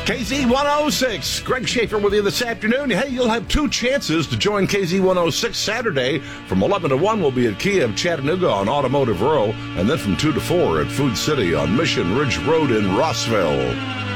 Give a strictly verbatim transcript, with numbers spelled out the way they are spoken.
K Z one oh six, Greg Schaefer with you this afternoon. Hey, you'll have two chances to join K Z one oh six Saturday. From eleven to one, we'll be at Kia of Chattanooga on Automotive Row, and then from two to four at Food City on Mission Ridge Road in Rossville.